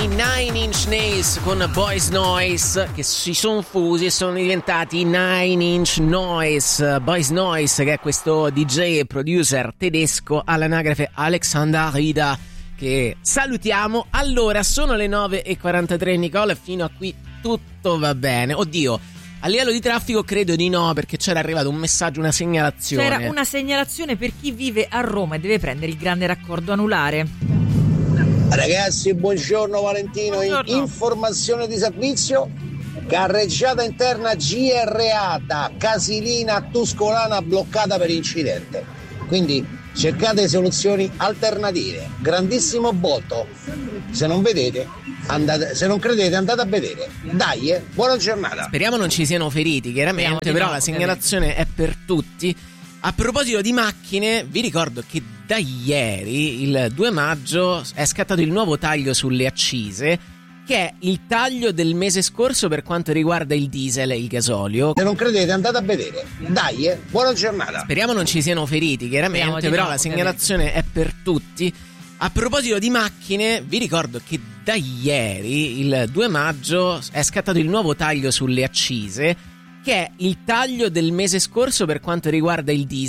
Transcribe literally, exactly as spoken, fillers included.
i Nine Inch Nails con Boys Noise, che si sono fusi e sono diventati Nine Inch Noise. Boys Noise, che è questo D J e producer tedesco all'anagrafe Alexander Rida, che salutiamo. Allora, sono le nove e quarantatré, Nicola, fino a qui tutto va bene. Oddio, a livello di traffico credo di no, perché c'era arrivato un messaggio, una segnalazione. C'era una segnalazione per chi vive a Roma e deve prendere il grande raccordo anulare. Ragazzi, buongiorno Valentino. Buongiorno. Informazione di servizio: carreggiata interna G R A da Casilina a Tuscolana bloccata per incidente. Quindi cercate soluzioni alternative. Grandissimo botto. Se non vedete, andate, se non credete, andate a vedere. Dai, eh, buona giornata. Speriamo non ci siano feriti, chiaramente, però no, la segnalazione è per tutti. A proposito di macchine, vi ricordo che da ieri, il due maggio, è scattato il nuovo taglio sulle accise, che è il taglio del mese scorso per quanto riguarda il diesel e il gasolio. Se non credete, andate a vedere. Dai, eh, buona giornata. Speriamo non ci siano feriti, chiaramente, però no, la segnalazione è per tutti. A proposito di macchine, vi ricordo che da ieri, il due maggio, è scattato il nuovo taglio sulle accise, che è il taglio del mese scorso per quanto riguarda il diesel